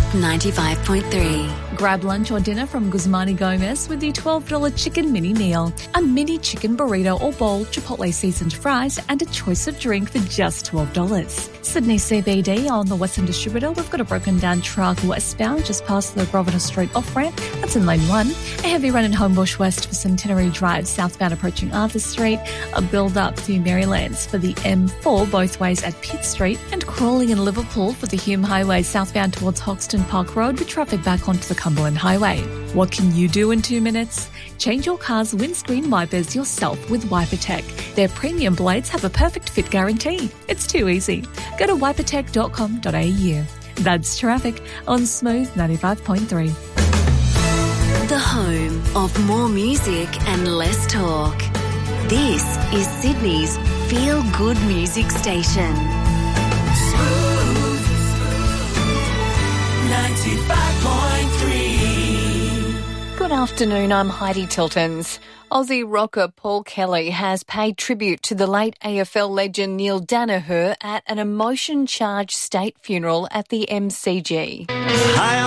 95.3. Grab lunch or dinner from Guzmani Gomez with the $12 chicken mini meal, a mini chicken burrito or bowl, Chipotle seasoned fries, and a choice of drink for just $12. Sydney CBD on the Western Distributor, we've got a broken down truck westbound just past the Grosvenor Street off-ramp. That's in lane 1. A heavy run in Homebush West for Centenary Drive, southbound approaching Arthur Street. A build-up to Marylands for the M4 both ways at Pitt Street. And crawling in Liverpool for the Hume Highway southbound towards Hoxton Park Road with traffic back onto the Cumberland Highway. What can you do in 2 minutes? Change your car's windscreen wipers yourself with WiperTech. Their premium blades have a perfect fit guarantee. It's too easy. Go to wipertech.com.au. That's traffic on Smooth 95.3. The home of more music and less talk. This is Sydney's feel-good music station. Smooth 95.3. Good afternoon, I'm Heidi Tiltons. Aussie rocker Paul Kelly has paid tribute to the late AFL legend Neil Danaher at an emotion-charged state funeral at the MCG. Hi,